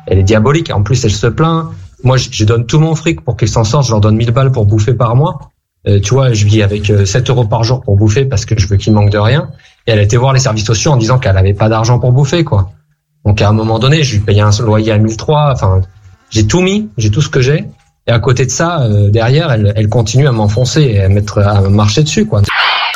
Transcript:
elle est diabolique. En plus, elle se plaint. Moi, je donne tout mon fric pour qu'ils s'en sortent. Je leur donne 1000 balles pour bouffer par mois. Tu vois, je vis avec 7 euros par jour pour bouffer parce que je veux qu'ils manquent de rien. Et elle a été voir les services sociaux en disant qu'elle avait pas d'argent pour bouffer, quoi. Donc, à un moment donné, je lui payais un loyer à 1300. Enfin, j'ai tout mis, j'ai tout ce que j'ai. Et à côté de ça, derrière, elle continue à m'enfoncer et à me marcher dessus, quoi.